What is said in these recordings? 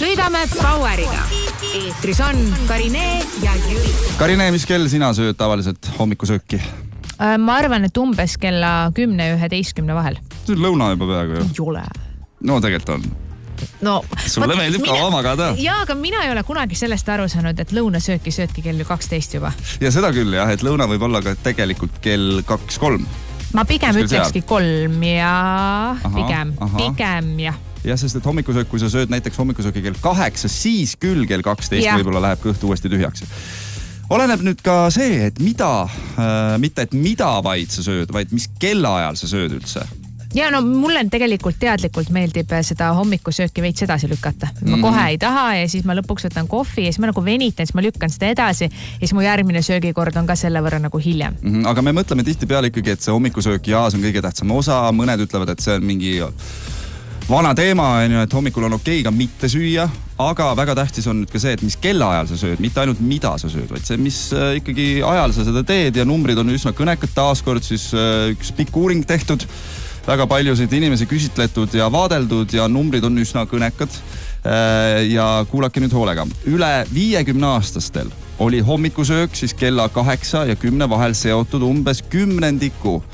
lõigame Baueriga. Eetris on Karine ja Jüri. Karine, mis kell sina sööd tavaliselt hommikusööki? Ma arvan, et umbes kella 10-11 vahel. See on lõuna juba peaaegu ju. Ei ole. No tegelikult on. No, sulle meeldib kaua magada. Jaa, aga mina ei ole kunagi sellest aru saanud, et lõunasööki söödki kell 12 juba. Ja seda küll jah, et lõuna võib olla ka tegelikult kell 2-3. Ma pigem ütlekski 3 ja pigem jah. Ja sest et hommikusöök, kui sa sööd näiteks hommikusööki kell 8, siis küll kell 12 võib-olla läheb kõht uuesti tühjaks. Oleneb nüüd ka see, et mitte et mida vaid sa sööd, vaid mis kellaajal sa sööd üldse. Ja no mulle tegelikult teadlikult meeldib seda hommikusööki veits edasi lükata. Ma kohe ei taha ja siis ma lõpuks võtan kohvi ja siis ma nagu venitan, siis ma lükkan seda edasi ja siis mu järgmine söögikord on ka selle võrra nagu hiljem. Aga me mõtleme tihti peale ikkagi, et see hommikusöök jaas on kõige tähtsam osa. Mõned ütlevad, et see on mingi vana teema, et hommikul on okei ka mitte süüa, aga väga tähtis on nüüd ka see, et mis kellaajal sa sööd, mitte ainult mida sa sööd, vaid see, mis ikkagi ajal sa seda teed ja numbrid on üsna kõnekad. Taaskord siis üks pikk uuring tehtud, väga paljusid inimesi küsitletud ja vaadeldud ja numbrid on üsna kõnekad. Ja kuulake nüüd hoolega. Üle 50-aastastel oli hommikusöök siis kella 8 ja 10 vahel seotud umbes 10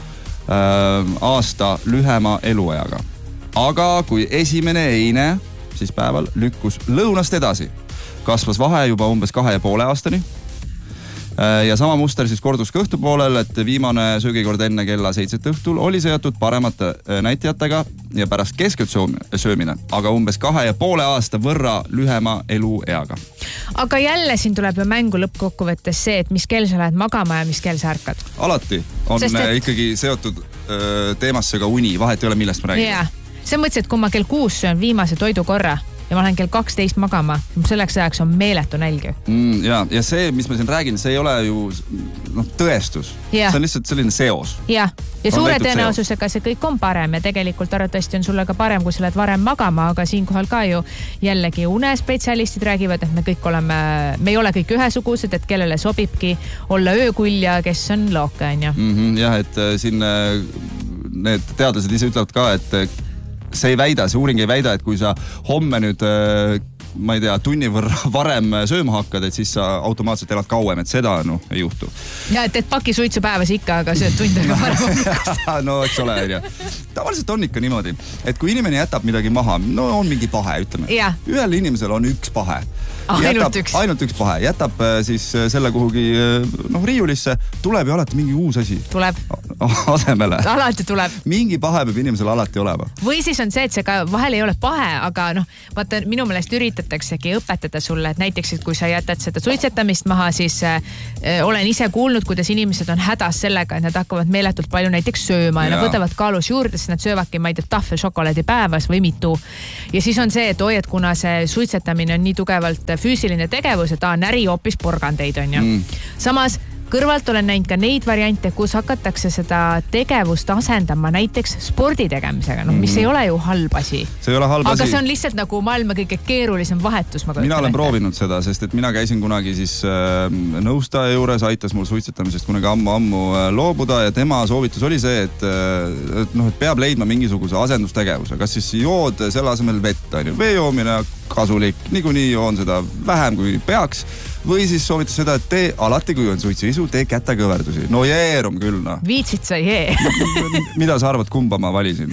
aasta lühema elueaga. Aga kui esimene eine, siis päeval lükkus lõunast edasi. Kasvas vahe juba umbes 2,5 aastani. Ja sama muster siis kordus ka õhtupoolel, et viimane söögikord enne kella 7 õhtul oli seotud paremate näitajatega ja pärast keskelt söömine, aga umbes 2,5 aasta võrra lühema elueaga. Aga jälle siin tuleb ju mängu lõppkokkuvõttes see, et mis kell sa lähed magama ja mis kell sa ärkad. Alati on ikkagi seotud teemasse ka uni, vahet ei ole, millest me räägime. Yeah. See mõtles, et kui ma kell 6 söön viimase toidukorra ja ma lähen kell 12 magama, selleks ajaks on meeletu nälg. Ja see, mis ma siin räägin, see ei ole ju tõestus. See on lihtsalt selline seos. Ja suure tõenäosusega see kõik on parem ja tegelikult arvatavasti on sulle ka parem, kui sa lähed varem magama, aga siinkohal ka ju jällegi unespetsialistid räägivad, et me ei ole kõik ühesugused, et kellele sobibki olla öökull ja kes on looke, on ju. Jah, et siin need teadlased ise ütlevad ka, et see uuring ei väida, et kui sa homme nüüd, ma ei tea, tunni võrra varem sööma hakkad, et siis sa automaatselt elad kauem, et seda ei juhtu. Ja, et paki suitsu päevas ikka, aga sööd tundega varem. No, eks ole, ja. Tavaliselt on ikka niimoodi, et kui inimene jätab midagi maha, no on mingi pahe, ütleme. Ühel inimesel on üks pahe. Ainult üks pahe. Jätab siis selle kuhugi riiulisse, tuleb ju alati mingi uus asi. Tuleb. Asemele. Alati tuleb. Mingi pahe peab inimesel alati olema. Või siis on see, et see ka vahel ei ole pahe, aga vaata, minu meelest üritataksegi õpetada sulle, et näiteks, et kui sa jätad seda suitsetamist maha, siis olen ise kuulnud, kuidas inimesed on hädas sellega, et nad hakkavad meeletult palju näiteks sööma ja nad võtavad kaalus juurde, sest nad söövadki, ma ei tea, tahvel šokolaadi päevas või mitu. Ja siis on see, et et kuna see suitsetamine on nii tugevalt füüsiline tegevus, et on äri hoopis porgandeid, on ju. Samas kõrvalt olen näinud ka neid variante, kus hakatakse seda tegevust asendama näiteks spordi tegemisega, mis ei ole ju halb asi. See ei ole halb asi. Aga see on lihtsalt nagu maailma kõige keerulisem vahetus. Mina olen proovinud seda, sest et mina käisin kunagi siis nõustaja juures, aitas mul suitsetamisest kunagi ammu loobuda ja tema soovitus oli see, et peab leidma mingisuguse asendustegevuse. Kas siis jood selle asemel vett, vee joomine kasulik, niikuinii joon seda vähem kui peaks. Või siis soovitas seda, et tee alati, kui on suitsuisu, tee kätekõverdusi. No jeerum küll, Viitsid sa jee. Mida sa arvad, kumba ma valisin?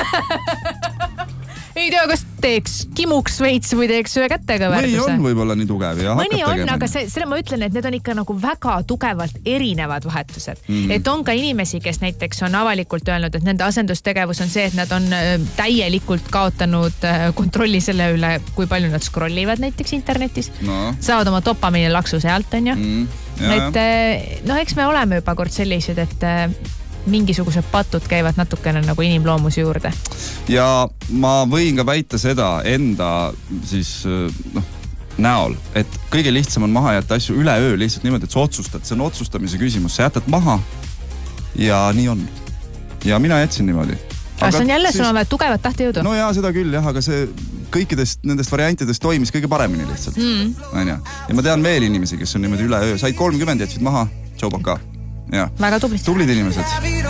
Ei tea, kas teeks kimuks veits või teeks ühe kätekõverduse. Mõni on võib-olla nii tugev. Mõni on, aga selle ma ütlen, et need on ikka nagu väga tugevalt erinevad vahetused. Et on ka inimesi, kes näiteks on avalikult öelnud, et nende asendustegevus on see, et nad on täielikult kaotanud kontrolli selle üle, kui palju nad scrollivad näiteks internetis. Saavad oma dopamiini laksu sealt, on ju. Et eks me oleme juba kord sellised, et mingisugused patud käivad natukene nagu inimloomuse juurde. Ja ma võin ka väita seda enda siis näol, et kõige lihtsam on maha jätta asju üle öö lihtsalt niimoodi, et sa otsustad. See on otsustamise küsimus. Sa jätad maha ja nii on. Ja mina jätsin niimoodi. Aga see on jälle, sul on vaja tugevat tahtejõudu. No jaa, seda küll jah, aga see kõikidest nendest variantidest toimis kõige paremini lihtsalt. Ja ma tean veel inimesi, kes on niimoodi üle öö. Said 30, jätsid maha, tšaubaka. Väga tublid. Tublid inimesed.